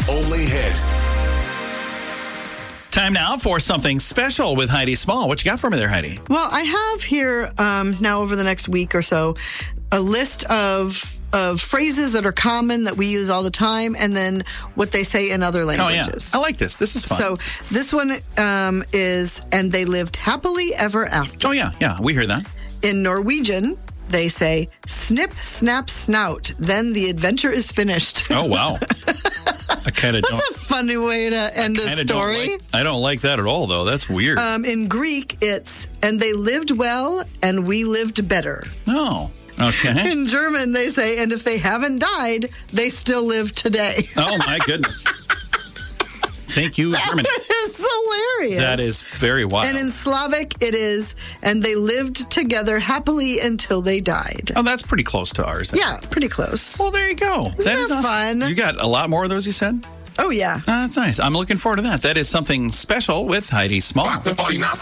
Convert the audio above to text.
only hit. Time now for something special with Heidi Small. What you got for me there, Heidi? Well, I have here now over the next week or so a list of phrases that are common that we use all the time, and then what they say in other languages. Oh, yeah. I like this. This is fun. So this one is, and they lived happily ever after. Oh, yeah. Yeah, we hear that. In Norwegian, they say, snip, snap, snout, then the adventure is finished. Oh, wow. I kind of don't. That's a funny way to end a story. I don't like that at all, though. That's weird. In Greek, it's, and they lived well, and we lived better. No. Okay. In German, they say, and if they haven't died, they still live today. Oh, my goodness. Thank you, Germany. It's hilarious. That is very wild. And in Slavic, it is, and they lived together happily until they died. Oh, that's pretty close to ours. Yeah, pretty close. Well, there you go. Isn't that is that awesome. fun? You got a lot more of those, you said? Oh, yeah. That's nice. I'm looking forward to that. That is something special with Heidi Small.